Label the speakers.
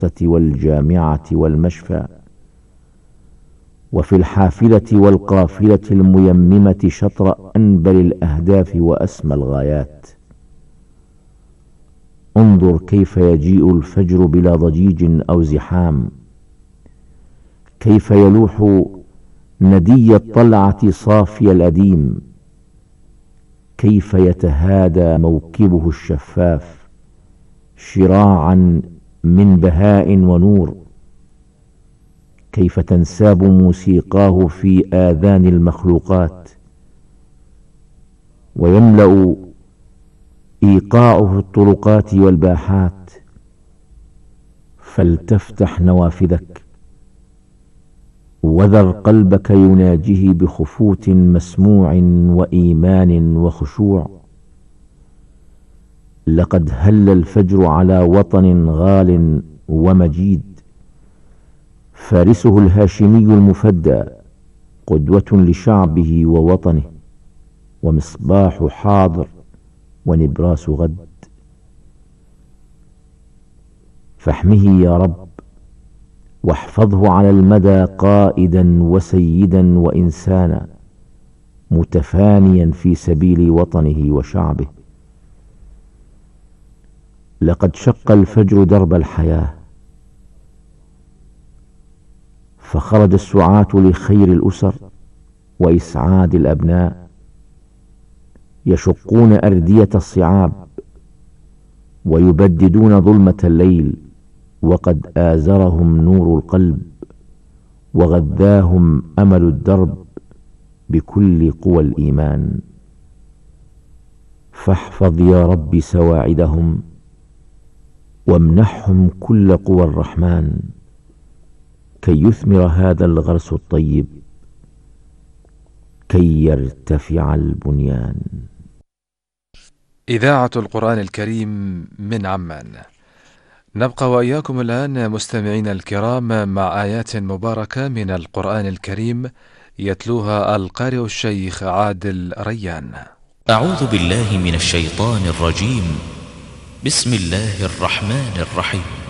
Speaker 1: والجامعة والمشفى، وفي الحافلة والقافلة الميممة شطر أنبل الأهداف وأسمى الغايات. انظر كيف يجيء الفجر بلا ضجيج أو زحام، كيف يلوح ندي الطلعة صافي الأديم، كيف يتهادى موكبه الشفاف شراعا من بهاء ونور، كيف تنساب موسيقاه في آذان المخلوقات، ويملأ إيقاعه الطرقات والباحات. فلتفتح نوافذك وذر قلبك يناجيه بخفوت مسموع وإيمان وخشوع. لقد هل الفجر على وطن غال ومجيد، فارسه الهاشمي المفدى قدوة لشعبه ووطنه، ومصباح حاضر ونبراس غد. فاحمه يا رب، واحفظه على المدى قائدا وسيدا وإنسانا، متفانيا في سبيل وطنه وشعبه. لقد شق الفجر درب الحياة، فخرج السعاة لخير الأسر وإسعاد الأبناء، يشقون أردية الصعاب ويبددون ظلمة الليل، وقد آزرهم نور القلب وغذاهم أمل الدرب بكل قوى الإيمان. فاحفظ يا رب سواعدهم، وامنحهم كل قوى الرحمن، كي يثمر هذا الغرس الطيب، كي يرتفع البنيان.
Speaker 2: إذاعة القرآن الكريم من عمان. نبقى وإياكم الآن مستمعين الكرام مع آيات مباركة من القرآن الكريم يتلوها القارئ الشيخ عادل ريان.
Speaker 3: أعوذ بالله من الشيطان الرجيم. بسم الله الرحمن الرحيم.